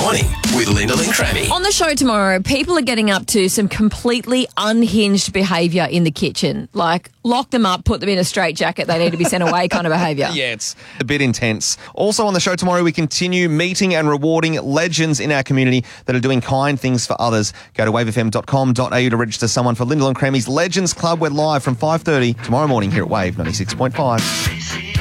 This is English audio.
Morning with Lyndall and Crammy. On the show tomorrow, people are getting up to some completely unhinged behaviour in the kitchen. Like, lock them up, put them in a straitjacket, they need to be sent away kind of behaviour. Yeah, it's a bit intense. Also on the show tomorrow, we continue meeting and rewarding legends in our community that are doing kind things for others. Go to wavefm.com.au to register someone for Lyndall and Crammy's Legends Club. We're live from 5:30 tomorrow morning here at Wave 96.5.